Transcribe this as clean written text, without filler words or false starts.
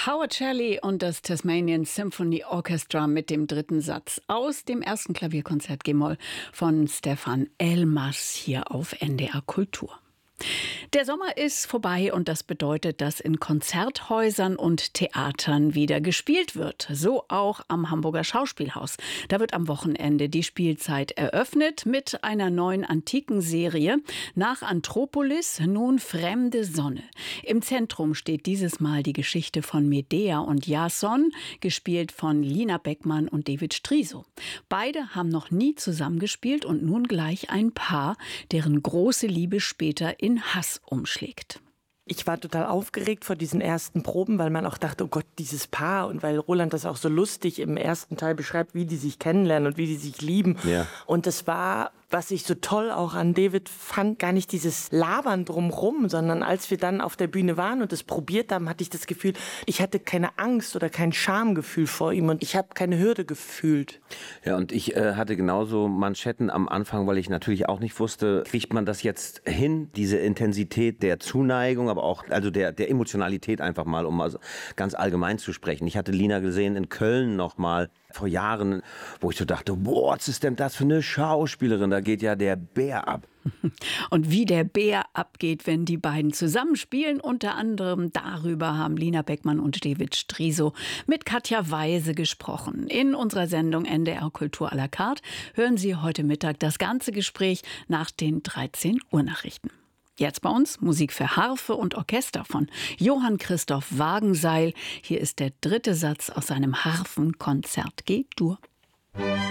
Howard Shelley und das Tasmanian Symphony Orchestra mit dem dritten Satz aus dem ersten Klavierkonzert G-Moll von Stefan Elmers hier auf NDR Kultur. Der Sommer ist vorbei und das bedeutet, dass in Konzerthäusern und Theatern wieder gespielt wird. So auch am Hamburger Schauspielhaus. Da wird am Wochenende die Spielzeit eröffnet mit einer neuen antiken Serie. Nach Anthropolis nun Fremde Sonne. Im Zentrum steht dieses Mal die Geschichte von Medea und Jason, gespielt von Lina Beckmann und David Striso. Beide haben noch nie zusammengespielt und nun gleich ein Paar, deren große Liebe später in Hass umschlägt. Ich war total aufgeregt vor diesen ersten Proben, weil man auch dachte, oh Gott, dieses Paar, und weil Roland das auch so lustig im ersten Teil beschreibt, wie die sich kennenlernen und wie die sich lieben. Ja. Und das war, was ich so toll auch an David fand, gar nicht dieses Labern drumrum, sondern als wir dann auf der Bühne waren und das probiert haben, hatte ich das Gefühl, ich hatte keine Angst oder kein Schamgefühl vor ihm und ich habe keine Hürde gefühlt. Ja, und ich hatte genauso Manschetten am Anfang, weil ich natürlich auch nicht wusste, kriegt man das jetzt hin, diese Intensität der Zuneigung, aber auch also der Emotionalität einfach mal, um also ganz allgemein zu sprechen. Ich hatte Lina gesehen in Köln noch mal vor Jahren, wo ich so dachte, boah, was ist denn das für eine Schauspielerin? Da geht ja der Bär ab. Und wie der Bär abgeht, wenn die beiden zusammenspielen, unter anderem darüber haben Lina Beckmann und David Striso mit Katja Weise gesprochen. In unserer Sendung NDR Kultur à la carte hören Sie heute Mittag das ganze Gespräch nach den 13 Uhr Nachrichten. Jetzt bei uns Musik für Harfe und Orchester von Johann Christoph Wagenseil. Hier ist der dritte Satz aus seinem Harfenkonzert G-Dur.